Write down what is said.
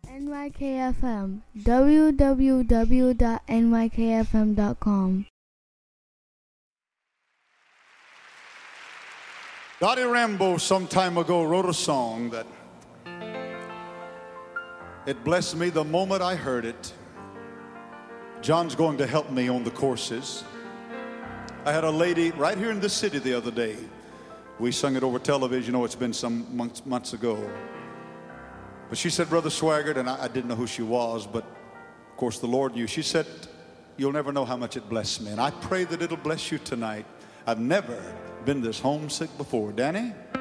NYKFM, www.nykfm.com. Dottie Rambo some time ago wrote a song that it blessed me the moment I heard it. John's going to help me on the courses. I had a lady right here in this city the other day. We sung it over television. Oh, it's been some months ago. But she said, Brother Swaggart, and I didn't know who she was, but of course the Lord knew. She said, you'll never know how much it blessed me. And I pray that it'll bless you tonight. I've never been this homesick before. Danny?